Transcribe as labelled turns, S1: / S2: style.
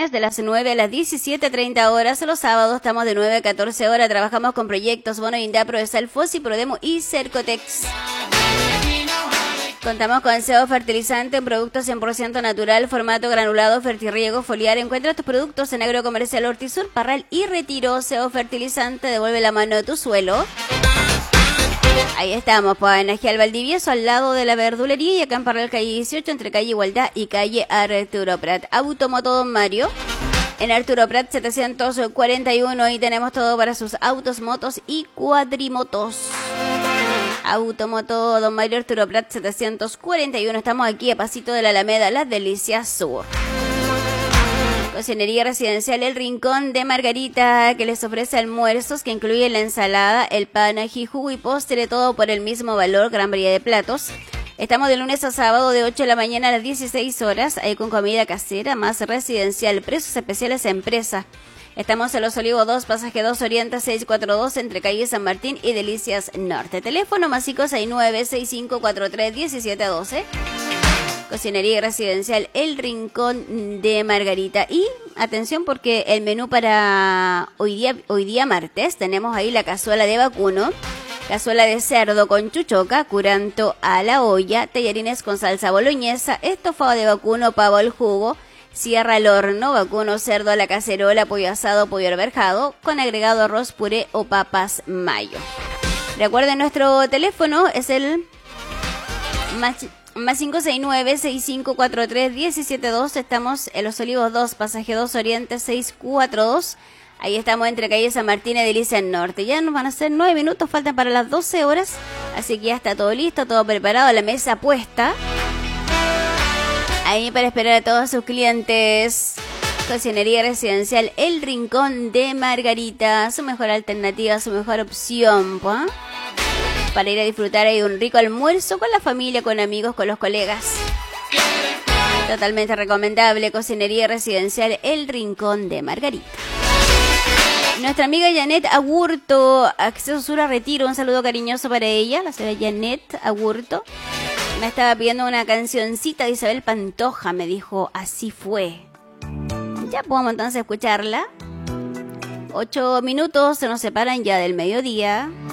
S1: viernes de las 9 a las 17:30 horas. Los sábados estamos de 9 a 14 horas. Trabajamos con proyectos Bono, Indapro, Esal, Fosi, Prodemo y Cercotex. Contamos con SEO fertilizante, un producto 100% natural, formato granulado, fertirriego, foliar. Encuentra tus productos en Agrocomercial Hortisur, Parral y Retiro. SEO fertilizante, devuelve la mano de tu suelo. Ahí estamos, pues en Agial Valdivieso, al lado de la verdulería, y acá en Parral, calle 18, entre calle Igualdad y calle Arturo Prat. Automoto Don Mario, en Arturo Prat 741, y tenemos todo para sus autos, motos y cuadrimotos. Automoto Don Mario, Arturo Prat 741. Estamos aquí a pasito de la Alameda, Las Delicias Sur. Cocinería Residencial El Rincón de Margarita, que les ofrece almuerzos que incluyen la ensalada, el pan, ají, jugo y postre, todo por el mismo valor, gran variedad de platos. Estamos de lunes a sábado de 8 de la mañana a las 16 horas, ahí con comida casera, más residencial, precios especiales a empresa. Estamos en Los Olivos 2, pasaje 2 Oriente 642, entre calle San Martín y Delicias Norte. Teléfono más 569-6543-1712. Cocinería Residencial El Rincón de Margarita. Y atención, porque el menú para hoy día martes, tenemos ahí la cazuela de vacuno, cazuela de cerdo con chuchoca, curanto a la olla, tallarines con salsa boloñesa, estofado de vacuno, pavo al jugo, sierra al horno, vacuno, cerdo a la cacerola, pollo asado, pollo arberjado, con agregado arroz, puré o papas mayo. Recuerden, nuestro teléfono es el más 569-6543-1712. Estamos en Los Olivos 2, pasaje 2 Oriente 642. Ahí estamos entre calle San Martín y Delicias Norte. Ya nos van a hacer 9 minutos, faltan para las 12 horas. Así que ya está todo listo, todo preparado, la mesa puesta ahí para esperar a todos sus clientes. Cocinería Residencial El Rincón de Margarita, su mejor alternativa, su mejor opción, ¿pues? Para ir a disfrutar ahí un rico almuerzo con la familia, con amigos, con los colegas. Totalmente recomendable. Cocinería Residencial El Rincón de Margarita. Nuestra amiga Janet Agurto, Acceso Sur a Retiro, un saludo cariñoso para ella, la señora Janet Agurto. Me estaba pidiendo una cancioncita de Isabel Pantoja, me dijo, así fue. Ya podemos entonces escucharla. 8 minutos se nos separan ya del mediodía.